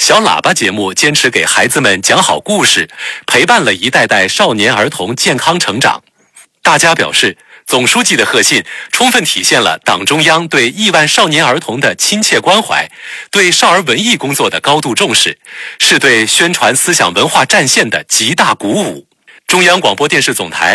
小喇叭节目坚持给孩子们讲好故事，陪伴了一代代少年儿童健康成长。大家表示，总书记的贺信充分体现了党中央对亿万少年儿童的亲切关怀，对少儿文艺工作的高度重视，是对宣传思想文化战线的极大鼓舞。中央广播电视总台